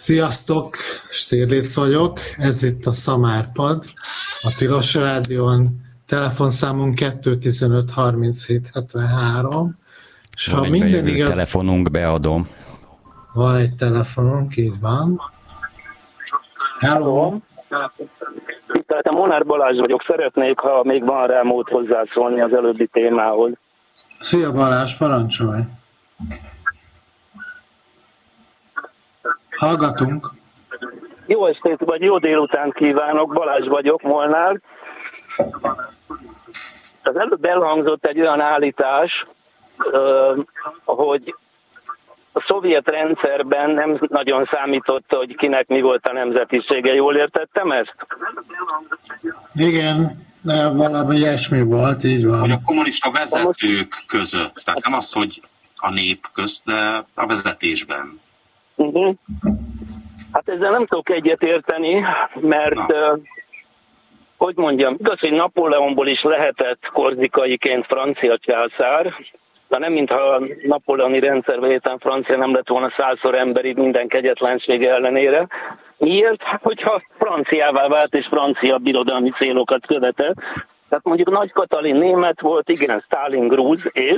Sziasztok, Stirlitz vagyok, ez itt a Szamárpad, a Tilos Rádión, telefonszámunk 215 37 73, és ha minden igaz... telefonunk, beadom. Van egy telefonunk, így van. Hello! Tehát Monár Balázs vagyok, szeretnék, ha még van rá mód hozzászólni az előbbi témához. Szia Balázs, parancsolj! Hallgatunk! Jó estét, vagy jó délutánt kívánok, Balázs vagyok, Molnár. Az előbb elhangzott egy olyan állítás, hogy a szovjet rendszerben nem nagyon számított, hogy kinek mi volt a nemzetisége. Jól értettem ezt? Igen, de valami ilyesmi volt, így van. Hogy a kommunista vezetők között, tehát nem az, hogy a nép közt, de a vezetésben. Uh-huh. Hát ezzel nem tudok egyet érteni, mert hogy mondjam, igaz, hogy Napóleonból is lehetett korzikaiként francia császár, de nem mintha a napóleoni rendszerben héten francia nem lett volna 100-szor emberi minden kegyetlensége ellenére. Miért? Hogyha franciává vált és francia birodalmi célokat követett. Tehát mondjuk Nagy Katalin német volt, igen, Sztálin grúz, és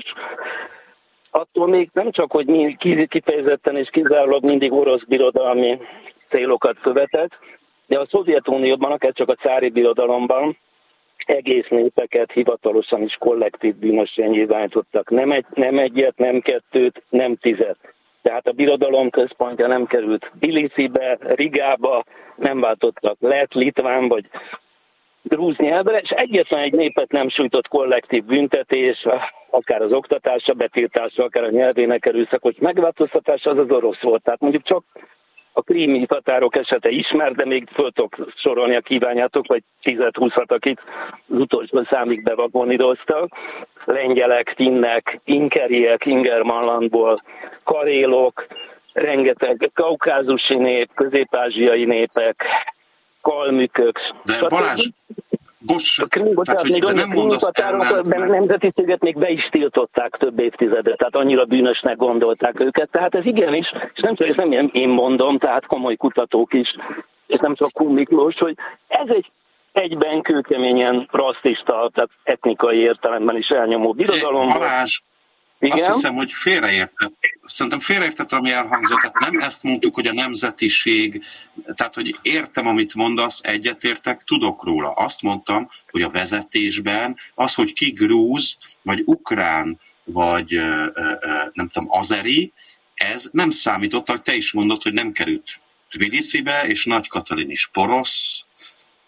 attól még nem csak, hogy mi kifejezetten és kizárólag mindig orosz birodalmi célokat követett, de a Szovjetunióban, akár csak a cári birodalomban egész népeket hivatalosan is kollektív bűnösen nyilvánítottak. Nem egyet, nem kettőt, nem 10. Tehát a birodalom központja nem került Tbilisibe, Rigába, nem váltottak lett, litván vagy grúz nyelvre, és egyetlen egy népet nem sújtott kollektív büntetés, akár az oktatásra betiltása, akár a nyelvének erőszakos megváltoztatása, az orosz volt. Tehát mondjuk csak a krími tatárok esete ismert, de még föl tudok sorolni, a kívánjátok, vagy 10-20-at, akik az utolsó számig bevagoníroztak. Lengyelek, finnek, inkeriek, Ingermanlandból, karélok, rengeteg kaukázusi nép, közép-ázsiai népek, kalmükök. De Balázs, bocs, a krími tatárok nemzetiséget még be is tiltották több évtizedre, tehát annyira bűnösnek gondolták őket. Tehát ez igenis, és nem csak ezt nem én mondom, tehát komoly kutatók is, és nem csak Kun Miklós, hogy ez egy egyben kőkeményen rasszista, tehát etnikai értelemben is elnyomó birodalom. Balázs, azt hiszem, hogy Szerintem félreértett, ami elhangzott. Tehát nem ezt mondtuk, hogy a nemzetiség, tehát hogy értem, amit mondasz, egyetértek, tudok róla. Azt mondtam, hogy a vezetésben az, hogy ki grúz, vagy ukrán, vagy nem tudom, azeri, ez nem számított, hogy te is mondod, hogy nem került Tbilisibe, és Nagy Katalin is porosz,